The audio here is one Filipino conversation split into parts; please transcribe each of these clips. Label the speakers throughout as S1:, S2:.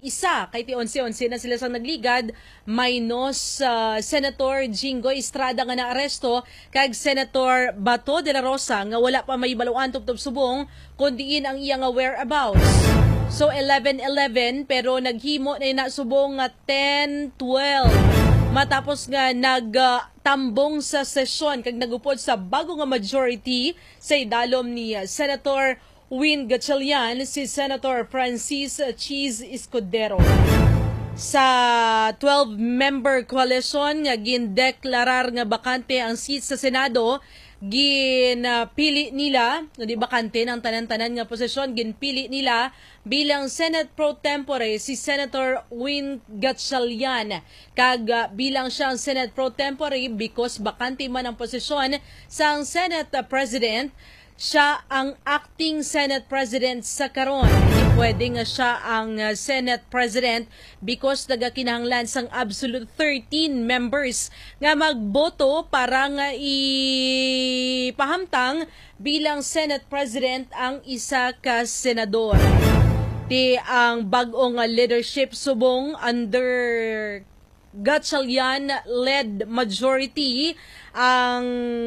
S1: isa kay ti 11-11 na sila sa nagligad minus Senator Jinggoy Estrada nga naaresto kag Senator Bato de la Rosa nga wala pa may baluan tubtob subong kundiin ang iyang whereabouts. So 11-11 pero naghimo na subong nga 10-12 matapos nga nagtambong sa sesyon kag nagupod sa bago nga majority sa idalom ni Senator Win Gatchalian si Senator Francis Cheese Escudero. Sa 12-member coalition nga gindeklarar nga bakante ang seat sa Senado, ginpili nila, di bakante ng tanan-tanan nga posisyon, ginpili nila bilang Senate Pro Tempore si Senator Win Gatchalian. Kag bilang siyang Senate Pro Tempore because bakante man ang posisyon sa Senate President, siya ang acting Senate President sa karon. Hindi pwede nga siya ang Senate President because nagakinahanglan sang absolute 13 members nga magboto para nga ipahamtang bilang Senate President ang isa ka senador. Di ang bag-ong leadership subong under Gatchalian-led majority ang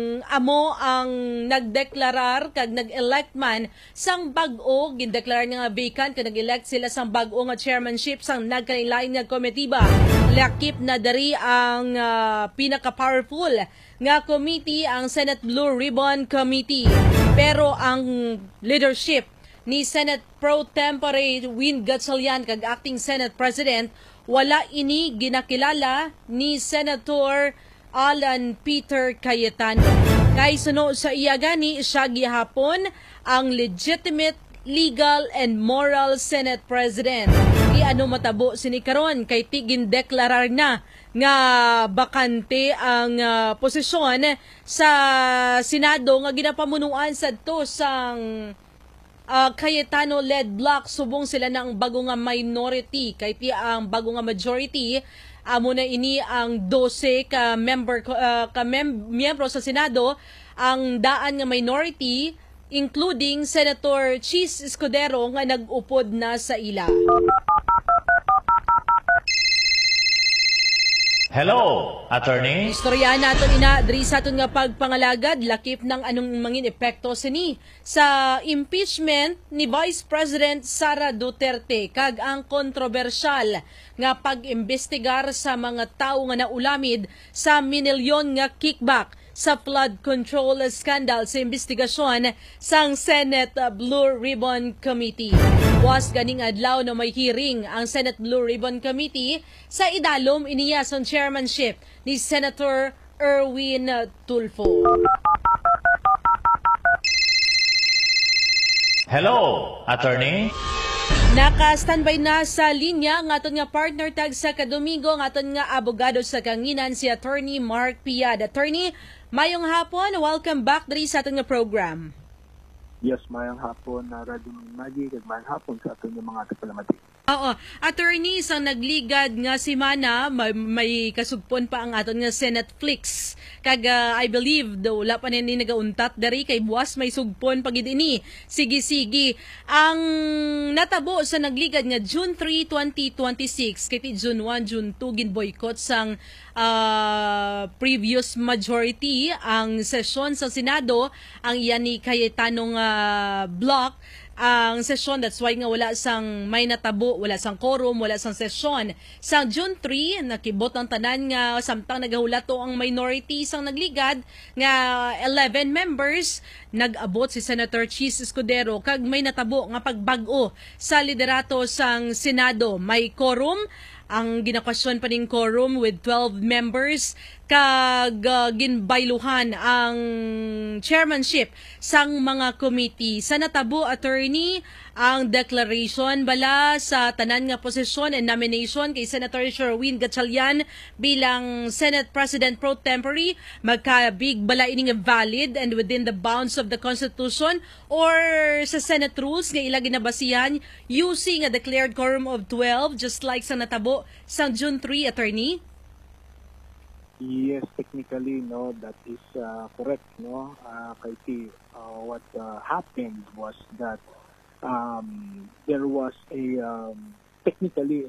S1: nagdeklarar kag nag-elect man sang bag-o gindeklarar nga vacant kag nag-elect sila sang bag-o nga chairmanship sang nagkalain-lain nga komitiba. Lakip na dari ang pinaka-powerful nga committee ang Senate Blue Ribbon Committee. Pero ang leadership ni Senate Pro Tempore Win Gatchalian kag acting Senate President wala ini ginakilala ni Senator Alan Peter Cayetano. Kay suno sa iya gani siya gihapon ang legitimate, legal and moral Senate President. Ano matabo sini karon kay tigin deklarar na nga bakante ang posisyon sa Senado nga ginapamunuan sadto sang Cayetano-led block. Subong sila ng bago nga minority kay ti ang bago nga majority amo na ini ang 12 ka miyembro sa Senado ang daan nga minority including Senator Cheese Escudero nga nag-upod na sa ila.
S2: Hello, attorney.
S1: Istorya naton ina diri sa aton nga pagpangalagad lakip ng anong mangin epekto sini sa impeachment ni Vice President Sara Duterte kag ang kontrobersyal nga pag-imbestigar sa mga tawo nga naulamid sa minilyon nga kickback sa flood control scandal sa investigasyon sang Senate Blue Ribbon Committee. Was ganing adlaw na may hearing ang Senate Blue Ribbon Committee sa idalom iniya sa chairmanship ni Senator Erwin Tulfo.
S2: Hello, attorney.
S1: Naka-standby na sa linya ang aton nga partner tag sa Kadomingo, ang aton nga abogado sa Kanginan si Attorney Mark Piad. Attorney, mayong hapon, welcome back diri sa aton nga program.
S3: Yes, mayang hapon na Radio Magi, kag mayang hapon sa aton nga mga kapalamati.
S1: Oo, attorney, sa nagligad nga si Mana, may kasugpon pa ang aton nga Senate Flix. Kag I believe do wala pa nini nagauntat dari kay buwas may sugpon pagid ini. Sige. Ang natabo sa nagligad nga June 3, 2026 kay June 1, June 2 ginboycott sang previous majority ang sesyon sa Senado ang iyan ni Cayetano block ang sesyon. That's why nga wala sang may natabo, wala sang quorum, wala sang sesyon. Sang June 3, nakibot ang tanan nga samtang nagahulato ang minority sang nagligad nga 11 members, nag-abot si Senator Cheese Escudero kag may natabo nga pagbag-o sa liderato sang Senado. May quorum, ang ginakwasyon pa ning quorum with 12 members kag ginbayluhan ang chairmanship sang mga committee. Sa natabo, attorney, ang declaration bala sa tanan nga posisyon and nomination kay Senator Sherwin Gatchalian bilang Senate President Pro Tempore, magkabig bala ining valid and within the bounds of the Constitution or sa Senate rules nga ila ginabasihan using a declared quorum of 12 just like sa natabo sang June 3, attorney?
S3: Yes, technically, no, that is correct, no. What happened was that there was a technically